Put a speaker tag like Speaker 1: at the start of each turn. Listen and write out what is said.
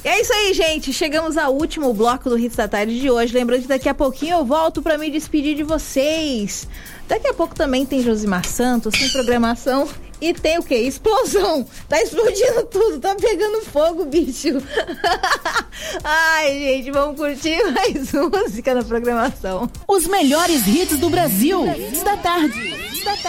Speaker 1: É isso aí, gente. Chegamos ao último bloco do Hits da Tarde de hoje. Lembrando que daqui a pouquinho eu volto pra me despedir de vocês. Daqui a pouco também tem Josimar Santos, tem programação e tem o quê? Explosão. Tá explodindo tudo, tá pegando fogo, bicho. Ai, gente, vamos curtir mais música na programação.
Speaker 2: Os melhores hits do Brasil. Hits da Tarde.